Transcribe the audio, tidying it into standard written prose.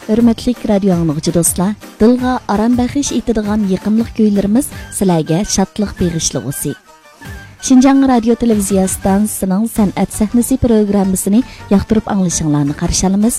Hürmetlik radio anlıqçı dostlar, dilga aram bəxiş etadigan yaqımlıq kuylarımız sizlarga şadlıq beg'ishlag'usi. Şinjan Radio Televiziya stansiyasining san'at sahnasi programmasini yoqtirib anglashinglarni qarshi olamiz.